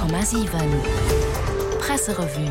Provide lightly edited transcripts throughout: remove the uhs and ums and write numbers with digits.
100,7 Presserevue.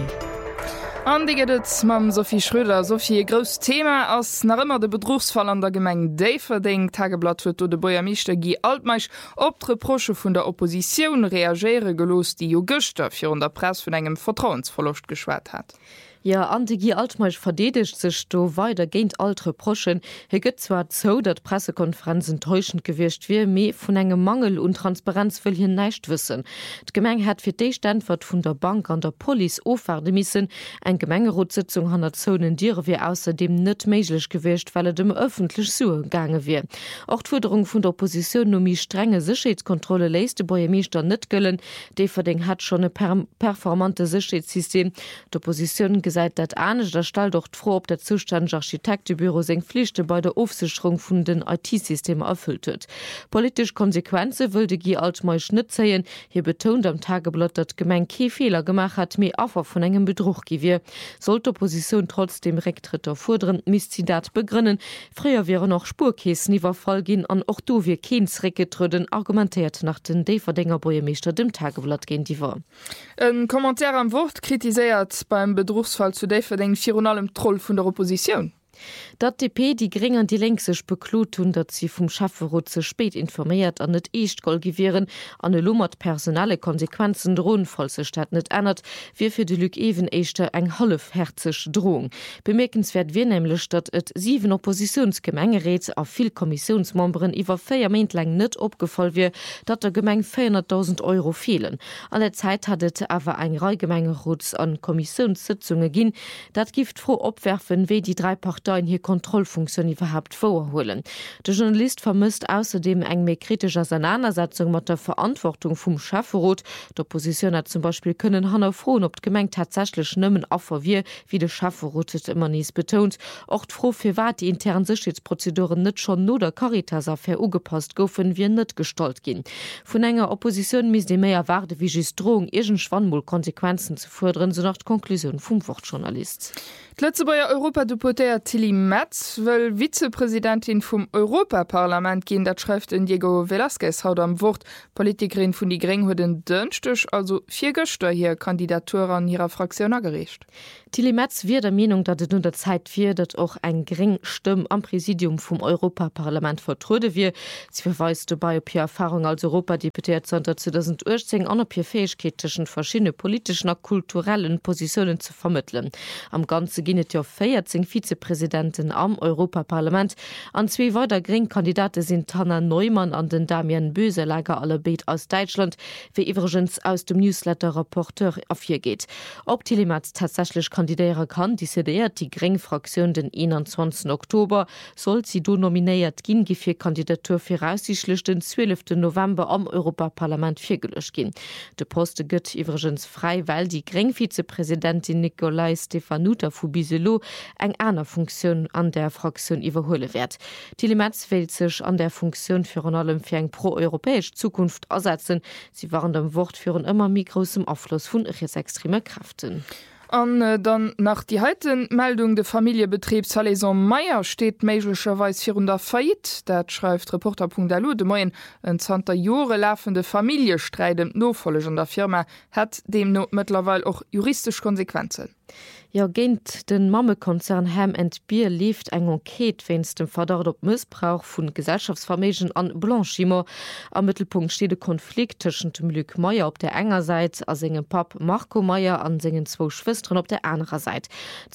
Andiget mam Sophie Schröder Sophie gros Thema ass nach immer de Bedrugsfall an der Gemeng Daverding Tageblatt huet de Boyermischte Gi Altmeich op d'Reproche vun der Opposition reagere gelos die Jo Göster fir der Press vun engem Vertrauensverlust geschwert hat. Ja, Antigi Altmeich verdedigt sech do weiter géint altre Proschen. Gëtt zwar zo, dat Pressekonferenzen täuschend gewircht wie méi vun engem Mangel und Transparenz will hin neicht wissen. D'Gemeng hat fir déi Standwort vun der Bank an der Poli offarde missen. Eng Gemengerotssitzung han der Zonen Dire wie außerdem net meiglech gewircht, weil dem öffentlich Sue gange wie. Auch d'Forderung vun der Opposition no mi strenge Sicherheitskontrolle leiste Boyermischter net gëllen. Daverding hat schon e performante Sicherheitssystem. D'Opposition seit dat anisch der Stall doch froh, ob der Zustand Architektebüro seg Pflichte bei der Aufsicherung vun den IT-Systeme erfüllt huet. Politisch Konsequenze wilde Gi Altmeich Schnitzeien. Hier betont am Tageblatt, dat Gemeng Fehler gemacht hat, mé affer von engem Betrug gewir. Sollte Opposition trotzdem Rektritter fordern, misst sie dat begrinnen. Früher wäre noch Spurkäes niewer vollgin an och do wie Kensrekgetrden argumentiert nach den Daverdinger Boyermeester dem Tageblatt gehen die war. Ein Kommentar am Wort kritisiert beim Bedrugsfall zu Daverding vir allem Troll vun der Opposition. Dat DP die gering an die längsech beklut hun, dat sie vum Schafferot ze spät informiert an net echt golgivieren an e lummert personale Konsequenzen drohen falls statt net ändert, wie fir de Lüg even echte eng halfherzig Drohung. Bemerkenswert wie nämlich dat et 7 Oppositionsgemengeräts a viel Kommissionsmemberen iwwer 4 Main lang net opgefallen wie, dat der Gemeng 400.000 Euro fehlen. An der Zeit hatt awer eng Reigemengerots an Kommissionssitzungen gin, dat gift froh opwerfen, wie die 3 Parteien hier Kontrollfunktion überhaupt vorholen. Der Journalist vermisst außerdem eng mehr kritische Auseinandersetzung mit der Verantwortung vom Schafferot. Der Opposition hat zum Beispiel können Hanna frohen, ob Gemeng tatsächlich nimmen affer wie der Schafferot immer nie betont. Auch froh für war die internen Sicherheitsprozeduren nicht schon nur der Caritas-Affäre ugepasst gofen wir nicht gestalt gehen. Von enger Opposition mis die mehr erwarte wie Drohung irgend Schwannmul Konsequenzen zu fordern, so nach Konklusion vom Wortjournalist. Letzte bei Europadeputéiert Tilly Metz will Vizepräsidentin vom Europaparlament gehen, dat schreibt in Diego Velázquez haut am Wort. Politikerin von die Greng hat den dünchtech, also 4 Göster hier Kandidaturen an ihrer Fraktion gerecht. Tilly Metz wird der Meinung, dass es nun der Zeit wird, dass auch ein gering Stimme am Präsidium vom Europaparlament vertrude wird. Sie verweist dabei auf ihre Erfahrung als Europadeputiert seit 2018 an auf ihre Fähigkeit zwischen verschiedenen politischen und kulturellen Positionen zu vermitteln. Am Ganzen gehen es ja 14 Vizepräsidenten am Europaparlament. An 2 weitere Green-Kandidaten sind Hanna Neumann und den Damian Böselager, alle beide aus Deutschland, wie übrigens aus dem Newsletter-Rapporteur auf hier geht. Ob Tilly Metz tatsächlich kandidieren kann, décidiert die Green-Fraktion den 21. Oktober, soll sie do nominiert gehen, für Kandidatur voraussichtlich den 12. November am Europaparlament vorgelöscht gehen. Der Post geht übrigens frei, weil die Green-Vizepräsidentin Nicolai Stefanuta Fubizelo eng einer Funktion an der Fraktion überholen wird. Tilly Metz wählt sich an der Funktion für allem für eine pro-europäische Zukunft ersetzen. Sie waren dem Wort für immer mit großem Aufschluss von rechtsextremen Kräften. Und dann nach die heutigen Meldung der Familienbetrieb Salaison Meier steht möglicherweise für unter Feit. Das schreibt Reporter.lu. De Moin, ein 20 Jahre laufende Familienstreit im Nachfolger der Firma hat demnach mittlerweile auch juristische Konsequenzen. Ja, géint den Mammekonzern Ham & Beer lieft eng Enquete wenn's dem Verdacht op Missbrauch vun Gesellschaftsvermegen an Blanchiment. Am Mittelpunkt steht der Konflikt zwischen dem Luc Meier op der enger Seite as engem Pap Marco Meier an singen 2 Schwestern op der anderen Seite.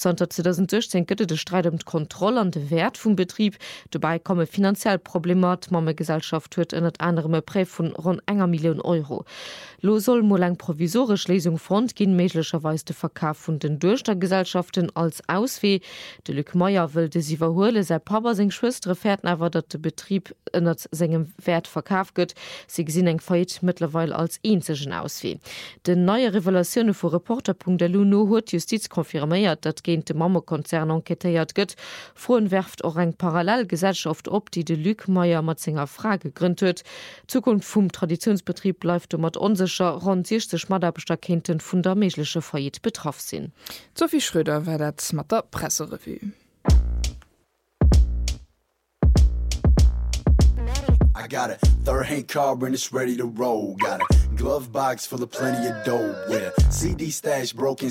2016 gëtt de Streit um Kontrolle an de Wert vum Betrieb. Dabei komme finanziell Problemat Mammegesellschaft huet in anderem Prä vun rund 1 Million Euro. Lo soll mo lang provisorisch Lesung front gin möglicherweise de Verkauf vun den Durchstaggesellschaften als Ausweh. De Luc Meier will de sie verhole, se Papa seg Schwestre fährt awer, dat de Betrieb ënnert segem Wert verkauf gëtt. Sie gesinn eng Feit mittlerweile als einzigen Ausweh. De neue Revelationune vu Reporter.lu no huet Justiz konfirméiert, dat géint de Mammekonzern enquetéiert gëtt. Froen werft auch eng Parallelgesellschaft op, die de Luc Meier mat senger Frage gegründet huet. Zukunft vum Traditionsbetrieb läuft mat unsicher, rund 60 Maderbesterkenten vun der meesliche Feit betroff sinn. Sophie Schröder war dat mat der Presserevue. I got a third-hand car and it's ready to roll. Got a glove box full of plenty of dough with a CD stash broken